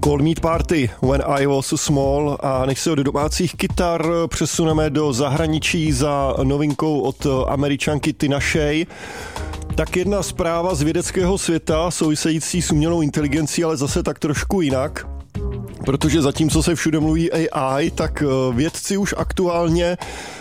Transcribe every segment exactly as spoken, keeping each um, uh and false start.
Cold Meat Party, When I Was Small, a než se od domácích kytar přesuneme do zahraničí za novinkou od Američanky Tina Shay, tak jedna zpráva z vědeckého světa související s umělou inteligencí, ale zase tak trošku jinak. Protože zatímco se všude mluví A I, tak vědci už aktuálně,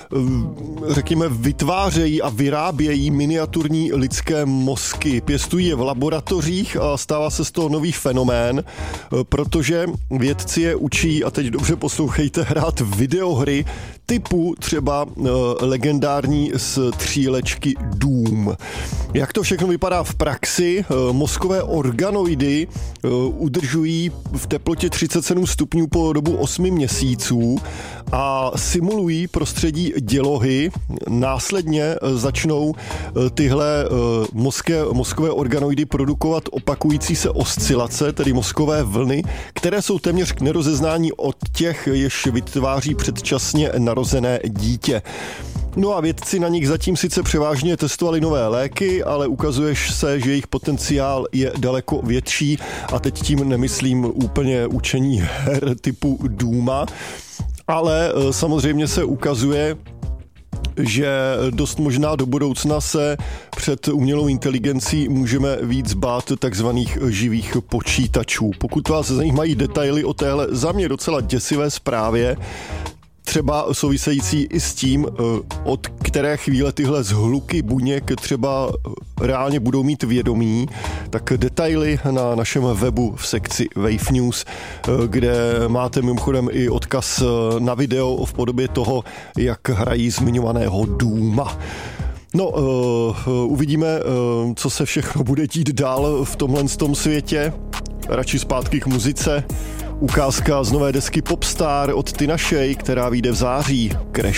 řekněme, vytvářejí a vyrábějí miniaturní lidské mozky. Pěstují je v laboratořích a stává se z toho nový fenomén, protože vědci je učí, a teď dobře poslouchejte, hrát videohry typu třeba legendární střílečky Doom. Jak to všechno vypadá v praxi? Mozkové organoidy udržují v teplotě třicet sedm stupňů po dobu osmi měsíců a simulují prostředí dělohy. Následně začnou tyhle mozké, mozkové organoidy produkovat opakující se oscilace, tedy mozkové vlny, které jsou téměř k nerozeznání od těch, jež vytváří předčasně narozené dítě. No a vědci na nich zatím sice převážně testovali nové léky, ale ukazuje se, že jejich potenciál je daleko větší, a teď tím nemyslím úplně učení her typu Dooma, ale samozřejmě se ukazuje, že dost možná do budoucna se před umělou inteligencí můžeme víc bát takzvaných živých počítačů. Pokud vás zajímají detaily o téhle za mě docela děsivé zprávě, třeba související i s tím, od které chvíle tyhle zhluky buněk třeba reálně budou mít vědomí, tak detaily na našem webu v sekci Wave News, kde máte mimochodem i odkaz na video v podobě toho, jak hrají zmiňovaného Dooma. No, uh, uvidíme, uh, co se všechno bude dít dál v tomhle tom světě. Radši zpátky k muzice. Ukázka z nové desky Popstar od Tina Shay, která vyjde v září. Crash.